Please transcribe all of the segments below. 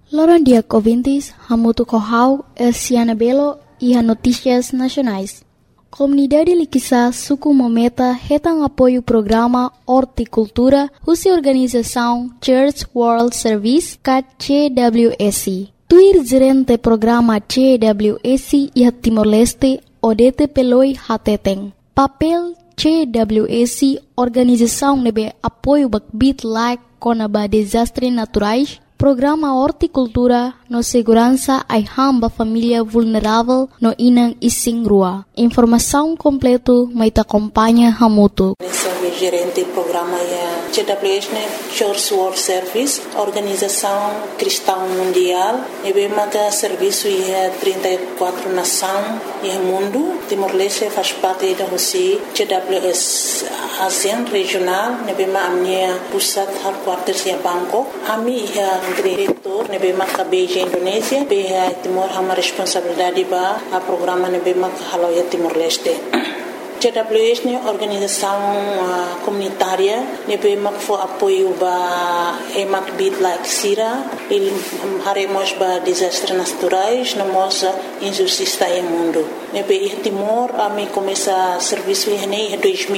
Loron dia ouvintes, Hamutu Kohau, Elsiana Belo e a Notícias Nacionais. Comunidade Liquissa Suku Mometa retam apoio o programa Horticultura, cuja organização Church World Service, CWS. Tuir gerente programa CWS e a Timor-Leste, Odete Peloi Hateteng. Papel CWS, organização nebe apoio bakbit like conaba desastres naturais, programa Horticultura no segurança ai hamba família vulnerável no inang ising rua. Informação completo mai ta acompanha Hamutu. Sou gerente do programa CWS, Church World Service, organização cristã mundial. E bem mata serviço e 34 nações e mundo. Timor-Leste faz parte da Rússia. CWS ASEAN regional. E bem ma amnia pusat headquarters em Bangkok. Ami diretor ne bem mata Beijing Indonésia. Bem Timor hama responsabilidade ba a programa ne bem mata haloia Timor-Leste. CWS é organização comunitária, que for apoio para emak bit like Sira, ele haremos para desastres naturais, na nossa injustiça no mundo. Nebe Timor, a mim começa serviço em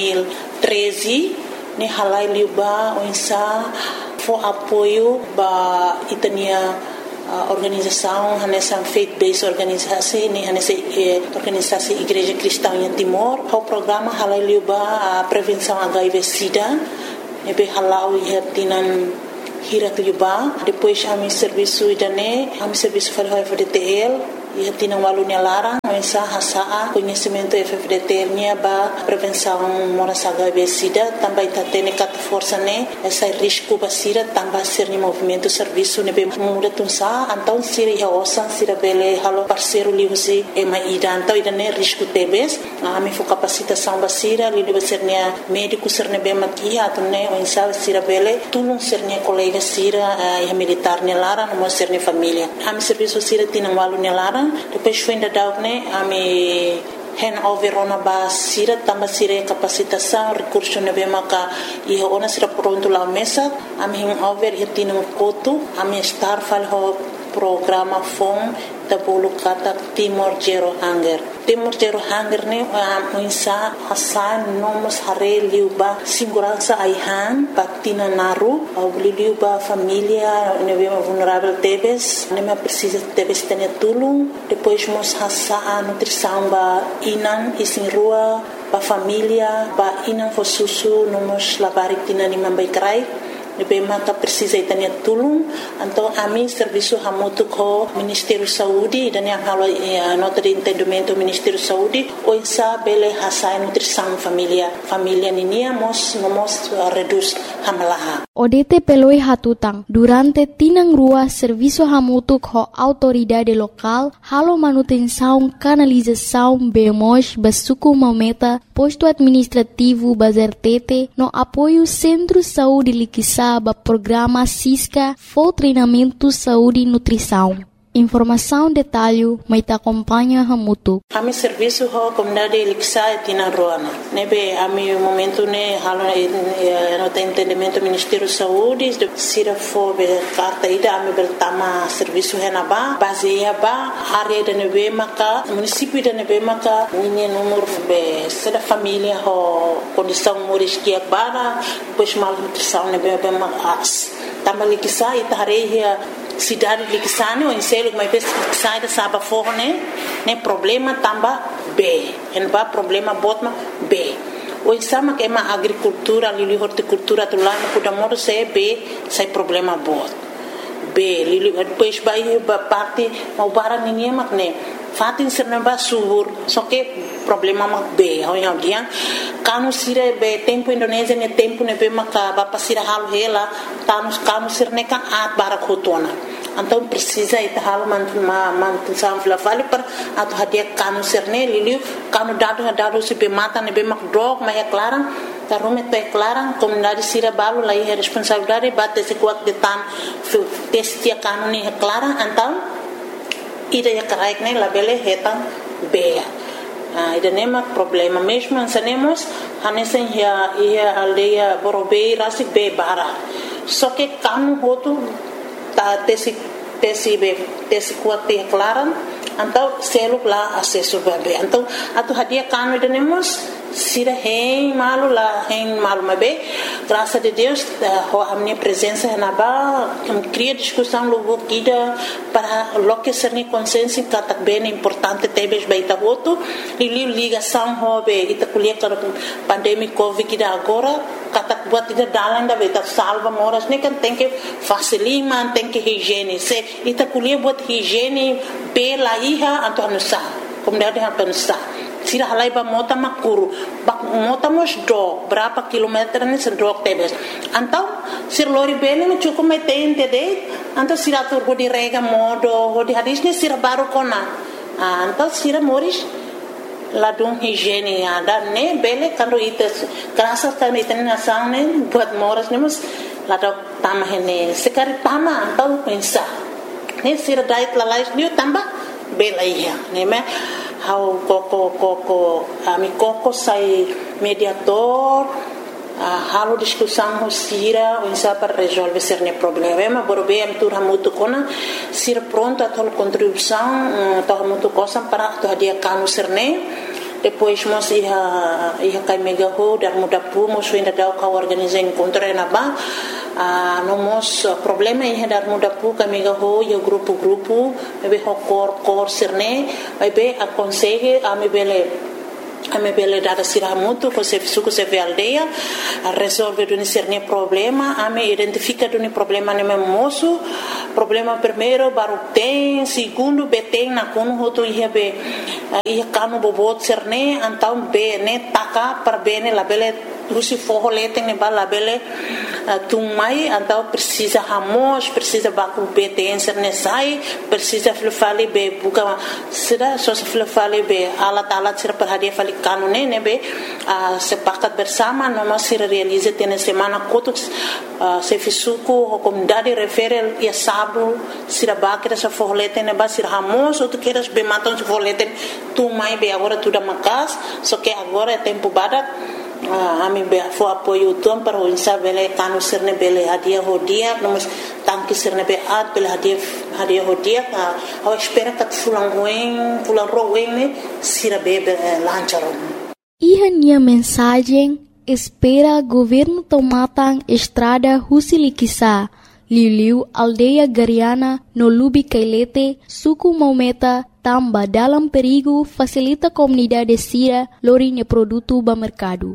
2013, ne halai liuba onsa for apoio para itania organização nessa faith-based organisasi ni nessa organisasi Igreja Cristã em Timor. O programa halai liuba a prevenção HIV/SIDA, nebe halau ihatinan hirat liuba. Depois a mi serviço idane, a mi serviço para o FDTL. E tinha um aluno larang, mensa hasa conhecimento FFDT nya ba prevenção moras HIV/SIDA, também tá tendo cat força né, essa risco basira também ser ni movimento serviço ne bem muda tunsa, então sira ya osan sira bele halo parceiro liusi e mai então idane risco tebes, a mi fo capacitação basira li deve ser nya médico ser ne bem maki atune mensa sira bele tulung ser nya colega sira e militar ne larang mo ser ne família. A mi serviço sira tinha um aluno larang. Depois foi ainda dar a me handover ona ba sira tamba sira capacitação recurso na bemaka e ona sira pronto lá mesa a me handover e tinha um coto a me estar fal programa FOM da bolo kata Timor Zero Hunger. Timor Zero Hunger ne muinsa hasan nomos hare liuba segurança aihan patina naru au liuba família nebe vulnerável tebes neme precisa tebes tene tulung depois mos hasa nutrição ba inan isin rua ba família ba inan fo susu nomos labarik tina ni mambai krai nebe maka precisa itania tulung então a mim serviço hamutu ko Ministério Saúde dan yang halo nota de entendimento Ministério Saúde o insa bele hasa nutrição família ninia mos reduz hamalaha. Odete peloi hatutang durante tinang rua serviço hamutu ko autoridade local halo manutenção canalização bemos basuku mometa posto administrativo bazertete no apoio Centro Saúde Liquissa ba programa SISCA for treinamento saúde e nutrição. Informação detalhe mai ta acompanha Hamutu. A mi serviço ho comunidade Liquissa tina roana. Nebe a mi momento ne halo no entendimento Ministério Saúde de sira fo be carta ida a mi beltama serviço henaba baseia ba área de nebe maka município de nebe maka ninha número be sida família ho condição moris que bara depois mal nutrição nebe be mas tama Liquissa itareia cidade Liquissane ou inselo mas sai da saba forne ne problema tamba B en ba problema botma B o insama que ma agricultura lili horticultura tu lá no Kudamoro se B sai problema bot B lili depois vai ba parte mau barang ninguém mak ne fatin serna ba subur só que problema mak B ho yang dia kanu sire be tempo Indonésia ne tempo ne be maka ba pasira halu hela kanu sirne ka at barakotona então precisa itahal manutenção vale para atu hadia kanu serne liliu kanu dado se be mata ne be mak drog mas é clara tarume to é clara comunidade sira balu lá é responsabilidade bate se kuat de tan testia kanu ni é clara então ida ya karaik ne labele hetan be ida nema problema mesmo ansanemos hanesen ia aldeia borobei rasik be bara só que kanu hotu ta tesi tesi kuat te klaran então selo lá acesso bebê então atu hadia kanu denemos sira hein malu mabe graças a Deus a minha presença na ba cria discussão logo kida para loque ser ni consciência que bem importante tebes baita voto e ligação hobe ita kuliah para pandemia covid kida agora katak buat ita dalan da beta salva moras ni kan tem que facilitar tem que higiene se ita kuliah buat higiene pela iha atau nusa como deve haver nusa sira halai ba mota makuru bak mota mos do berapa kilometer ni sedok tebes antau sir lori bene ni cukup metente de antau sira tur bodi rega modo bodi hadis ni sira baru kona antau sira moris ladung higiene ada ne bele kalau itu kerasa kan itu nasang ne buat moras ni mus ladok tamah ini sekali tamah antau pensa ne sira diet lalais ni tambah bela iya ne me how koko ami koko sai mediator halo discussão sira onsa para resolver cerne problema borbe am tur hamutu kona sir pronto a tol contribuição to hamutu cosa para to dia kanu cerne depois mos ia kai mega ho dar muda pu mos ainda dau ka organizar encontro na ba no mos problema ia dar muda pu ka mega ho yo grupo be ho cor cerne be aconselhe a me bele dada siramutu ko se suku se aldeia a resolver duni cerne problema a me identifica duni problema ne moço problema primeiro baru tem segundo beteng na kono hoto ia be ia kanu bobot cerne antau be ne taka per bene la bele rusi forro leteng ne bala bele tumai antau precisa hamos precisa baku beteng cerne sai precisa fale be buka sira so se fale be alat sira per hadia fale kanune ne be sepakat bersama noma sira realiza tene semana kotuk se fisuku o comunidade refere ia sabu sira bakira sa forro leteng ne ba sira hamos ou tu queres be maton se forro leteng tumai be agora tudo makas só que agora é tempo badak ami be fo apoio tom para o insa bele kanu serne bele hadia hodia nomos tanki serne be at bele hadia hodia ao espera que fulan roen ne sira bebe lancharon Ihania mensagem espera governo tomatang estrada Husilikisa Liu aldeia Gariana no Lubi Kailete suku Maumeta tamba dalam perigo facilita comunidade sira lorinya produto ba mercado.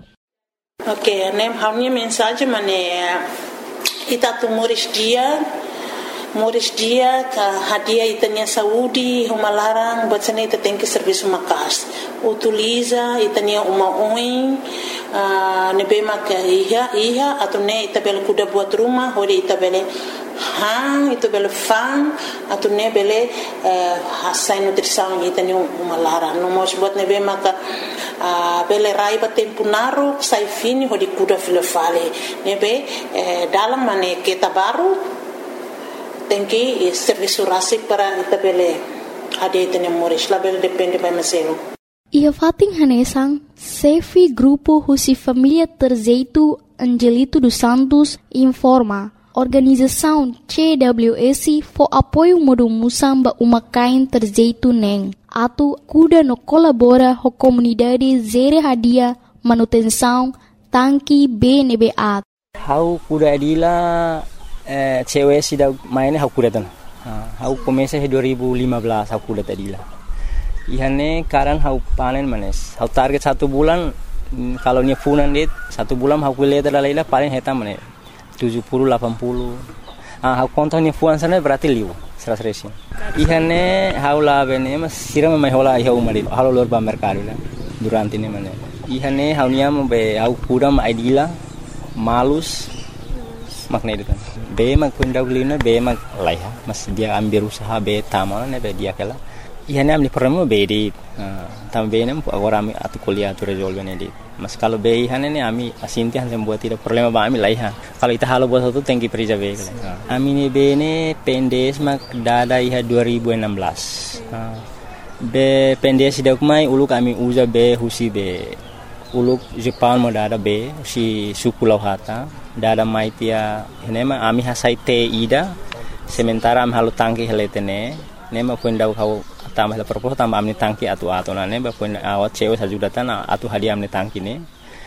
Ok, nem a minha mensagem ita tu moris dia ka hadia itanya saúde humalarang batsane ita tem que serviço makas utiliza itanya uma oin nebe mak iha atune ita bel kuda buat rumah hori ita bele ita bele fan atune bele hasai nutrição itanya humalarang no mos buat nebe mak bele raiba tempo naru sai fini hodi kuda filofale nebe dalam mane kita baru tem que serviço rasi para itabele ade tene moris label depende by maselo ia fating hanesang sefi grupo husi família Terzeito Angelito dos Santos informa organização CWS for apoio modo musamba umakain Terzeito neng atu kuda no colabora ho comunidade zere hadia manutenção tanki BNBA how kuda adila cewek sudah mainnya aku datang. Aku komesa 2015 aku datang adila. Ihane karan aku panen manes. Aku target 1 bulan kalau nya funan dit 1 bulan aku lihat adalah paling heta manes 70 80. Aku kontak nya fuan sana berarti liu 100. Ihane haula bene mas siram mai hola iha umari. Halo lor ba mercado la durante ini manes. Ihane haunya be aku kuda ma adila malus makna itu kan. Be mag pendahulunya be mag laiha mas dia ambil usaha be taman ne be dia kala ihane amni problema be di tam be nem agora ami atu kuliah tu resolve ne di mas kalau be ihane ne ami asinti han buat tidak problema ba ami laiha kalau ita halo buat satu tengki perija be ami ne be ne pendes mag dada iha 2016 be pendes dak mai uluk ami uza be husi be uluk Jepang mo dada be si suku lauhata dada mai tia hinema ami hasai te ida sementara am halo tangki heletene ne ma pun dau kau tambah la propos tambah amni tangki atu ne ba pun awat cewe sajudatan atu hadiah amni tangki ne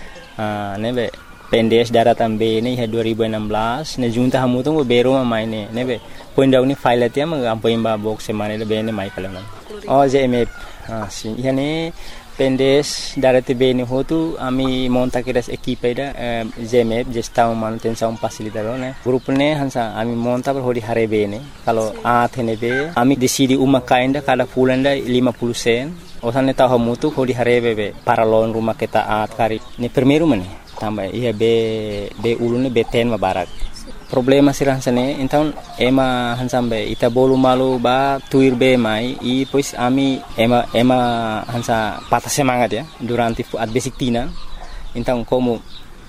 be pendes daratan be ne 2016 ne junta hamu tu bero ma maine ne be pun dau ni file atia ma ampo imba box semane le be ne mai kalam oh jeme si yani pendes darate be ne hotu ami monta kiras equipe da jeme gestão manutenção facilitador ne grupo ne hansa ami monta per hodi hare be ne kalau athene be ami decidi uma kainda kada pulanda 50 sen osane tahu mutu hodi hare be paralon rumah kita at kari ne primeiro mane tambah iya be ulune be ten mabarak problema sirang sane então ema hansambe ita bolu malu ba tuir be mai e pois ami ema hansa patah semangat ya durante at basic tina então como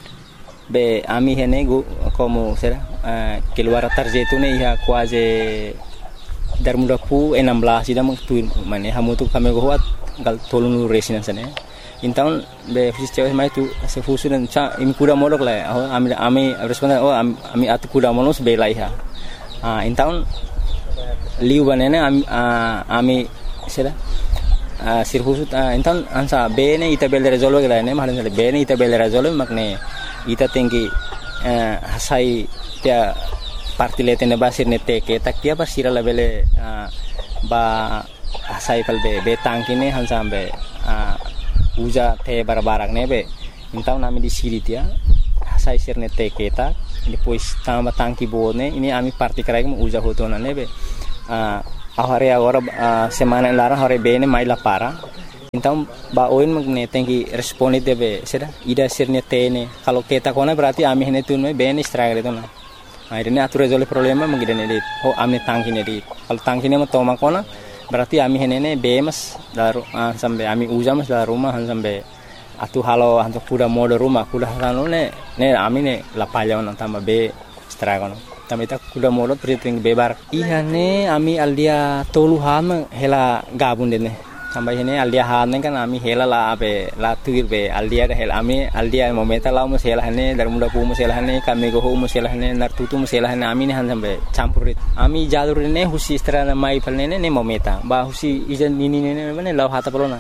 be ami hene como será keluar tarjeto ne ia quase dar muda pu 16 ida tuir mane hamutu kami goat gal tolunu resina sane então be fiz cewek mai tu se fusu dan cha imi kuda modok la ami responden ami atu kuda monos be laiha então liu banene ami sera sir fusu então ansa be ne ita bel resolve la ne mahalan be ne ita bel resolve makne ita tinggi hasai tia parti letene basir ne teke takia basira la bele ba hasai kal be tangkine hansa be uja te barbarak nebe então nami di siri dia sai sirne te keta depois tambah tangki bone ini ami parti krai mu uja hotona nebe agora semana lara hore bene mai la para então ba oin magne tengi responde debe sera ida sirne tene kalau keta kona berarti ami hene tunme bene struggle itu na akhirnya atu resolve problema mengidane dit ami tangki ne dit kalau tangki ne toma kona berarti ami henene bemas daru sampai ami uja mas dalam rumah sampai atu halo hantu kuda mode rumah kuda halo ne ami ne lapalya on tambah be stragon tambah ita kuda mode priting bebar iya ne ami aldia toluhan hela gabun dene tambah ini aldia han kan ami hela la be la tuir be aldia da hela ami aldia momenta la mus hela ne dar muda pu mus hela ne kami go mus hela ne nartutu mus hela ne ami ne han sampai campurit ami jalur ne husi strana mai palne ne momenta ba husi ijan nini ne ne la hata pelona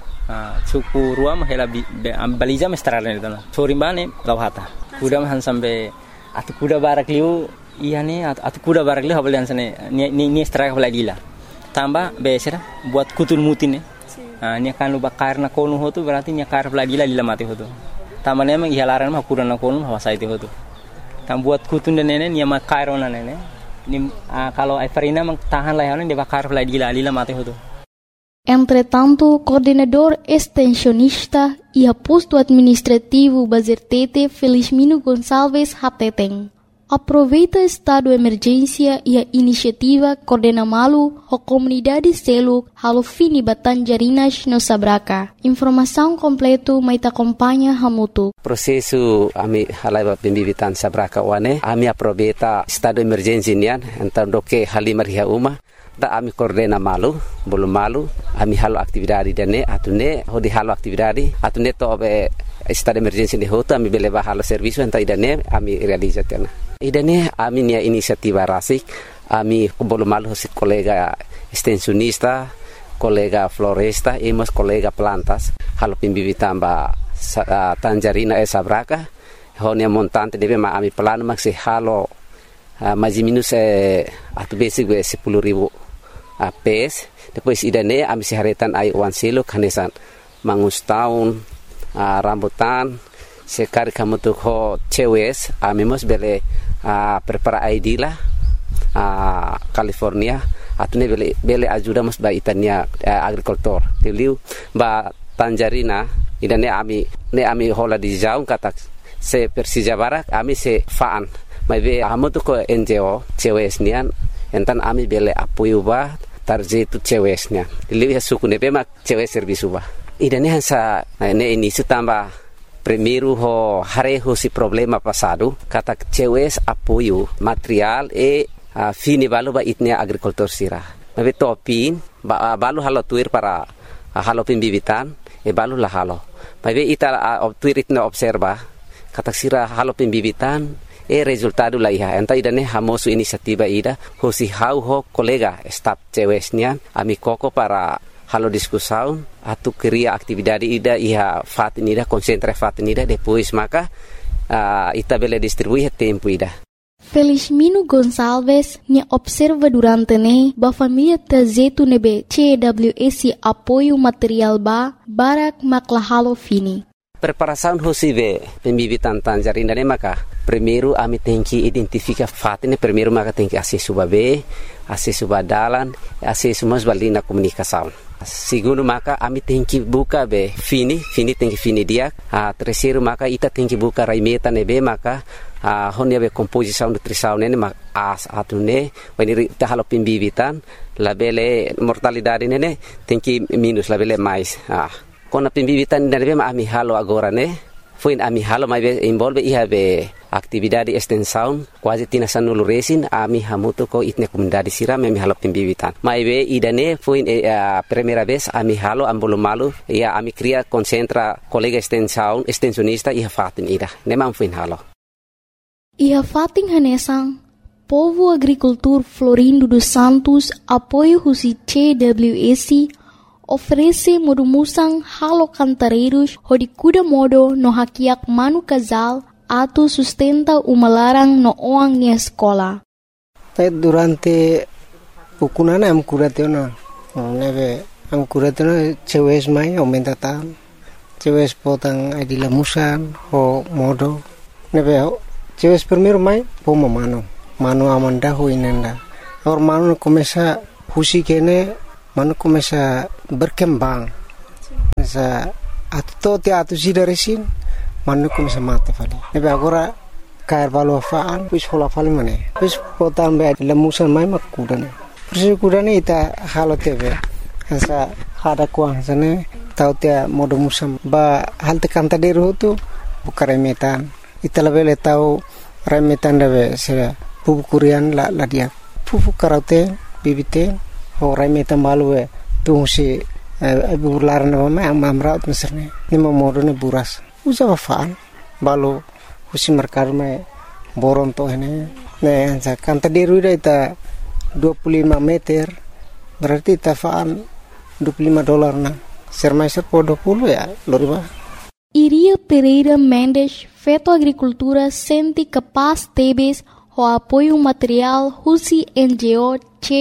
suku ruam hela baliza mestrana ne dana sorimbane la hata kuda han sampai atu kuda barak liu iya ne atu kuda barak liu habalian sane ni straka balagila tambah besera buat kutun mutin nya kan luba karna konu hotu berarti nya kar lagi la mati hotu tamane emang ihalaran mah kurana konu hawasa itu hotu tam buat kutun dan nene nya makarona nene ni kalau Everina mang tahan lah de bakar lagi la mati hotu. Entretanto, coordenador extensionista e posto administrativo Bazertete Felizmino Gonçalves Hateteng aproveita estado de emergência e a iniciativa coordena malu a comunidade selo halo fini Batanjarinas no Sabraca. Informação completo mai ta acompanha hamutu. Processo ami halaiba pembibitan Sabraca wane ami aproveita estado de emergência nian então doke halimar hia uma da ami coordena malu belum malu ami halo aktividade dane atune hodi halo aktividade atune to be estado de emergência de hoto ami beleva halo serviço enta idane ami realizatena idane ami nia inisiativa rasik ami belum malu hosi kolega extensionista kolega floresta e mas kolega plantas halo pimbibitan ba Tanjarina Sabraca honia montante debe ma ami plano maksi halo mais minus atu basic 10.000 PS depois idane ami siharetan ai wan silo kanesan mangus tahun rambutan sekali kamu tuh ho cewes ami mos bele prepara ID lah California atune bele ajuda mos ba itania agricultor tiliu ba Tanjarina idane ami hola di jauh kata se Persija Barak ami se faan mai be amo tu ko NGO cewesnian entan ami bele apoio ba tarjetu cewesnya lihat suku ne bema cewes servisu ba idane hansa ne ini tambah primeiro ho hareho si problema passado kata cewes apoio material e fini balu ba itnia agricultor sira mai topin ba balu halo tuir para halo pembibitan e balu la halo mai be ita tuir itna observa kata sira halo pembibitan resultado la iha enta idane hamosu inisiativa ida hosi hau ho kolega staf cewesnya ami koko para halo discussão atu cria atividade ida iha fatinida concentra fatinida depois maka ita bele distribuir tempo ida. Felizmino Gonçalves nya observa durante ne ba família trajeto nebe CWS apoio material barak maklahalo fini. Preparação hosive pembibitan tangerina ne maka primeiro ami tem que identificar fatine primeiro maka tem que acesso babe acesso badalan acesso mas balina comunicação. Segundo maka ami tem que buka be fini tem que fini dia. Terceiro maka ita tem que buka raimeta nebe maka honia be composição nutrição nene as atune when ita halo pembibitan labele mortalidade nene tem que minus labele mais. Kona pembibitan nene be ami halo agora ne foi ami halo mai be envolve iha be atividade extensão quase tinasan nulu resin ami hamutu ko itne comunidade siram ami halo pembibitan mai be idane foi primeira vez ami halo ambolo malu ia ami cria concentra colega extensão extensionista iha fatin ida nemam foi halo iha fatin hanesang Povo Agricultor Florindo dos Santos apoio husi CWS oferece modumusang halo cantareiros hodi kuda modo no hakiak manu casal atau sustenta umalarang no oang ni escola. Durante ukunana am kuratena neve am kuratena cewes mai aumenta tan cewes potang adila musan ho modo neve cewes primeiro mai poma mano amanda ho inenda or mano começa husi kene mano começa berkembang sa atu sidaresin manu começa mate fali nebe agora cair valo faan pus hola fali mane pus potam be lamusan mai makudane persi kudane ita halo tebe sa hada kuang sane tau tia modo musam ba halte kanta deru tu bukare metan ita labele tau remetan debe se pupu kurian la dia pupu karaute bibite ho remetan balue tu si bular na ma amraut meserne ni modo ne buras usaha faan balu husi merkar me boron to hene ne sa kanta deru ita 25 meter berarti ita faan $25 na sermai serpo 20 ya loriba. Iria Pereira Mendes feto agricultura senti capaz tebes ho apoio material husi NGO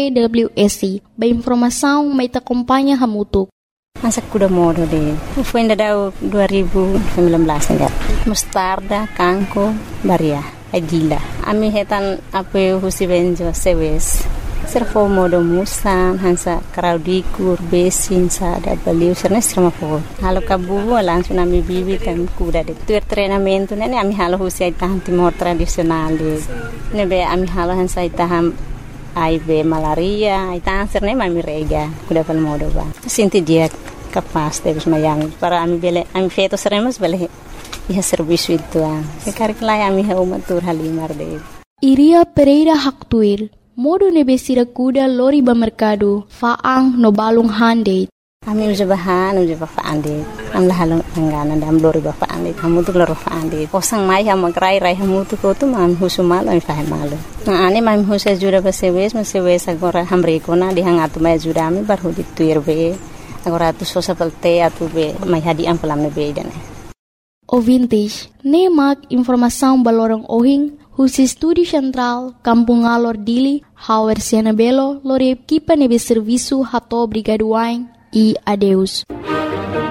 CWS ba informação mai ta acompanha hamutuk. Masak kuda modo de foi ainda dau 2019 ainda mostarda kanko baria adila ami hetan apoio husi benjo sewes serfo modo musan hansa kraudikur besin sa da baliu sernestra mafo halo kabu langsung ami bibi kan kuda de tu treinamento nene ami halo husi itahan timor tradisional de nebe ami halo hansa itaham aibe malaria itahan serne mami rega kuda pal modo ba sinti dia capaz tebes mayang para ami bele ami feto seremos bele iha serviço itu sekar klai ami ha umatur halimar de Iria Pereira Haktuir modo nebesira kuda lori ba mercado faang no balung hande ami ujabahan faande am lahalong angana dam lori ba faande kamu tu lori faande posang mai ha magrai rai hamu tu ko tu mam husumal ami fahe malu na ane mam husa jura ba sewes agora hamre kona di hangatu mai jura ami bar hudi tuir be agora tu sosa pelte atu be mai hadi am pelam be idane Ouvintes, nemak informação balorong ohing husi Studi Central Kampung Alor Dili Hauer Siana Belo lori equipa nebe serviço hato brigaduain e adeus.